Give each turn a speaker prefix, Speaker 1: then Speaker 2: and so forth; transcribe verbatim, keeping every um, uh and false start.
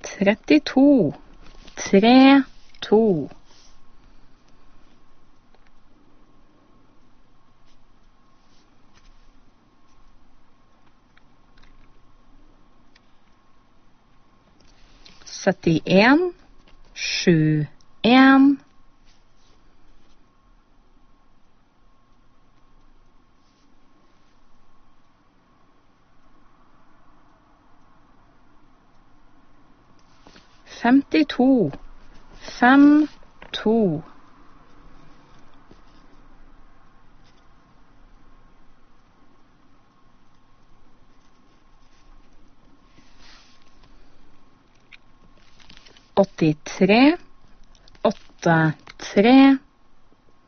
Speaker 1: trettito, tre, to. syttien, sju, en. femtito, fem, to. åttitre, åtte, tre.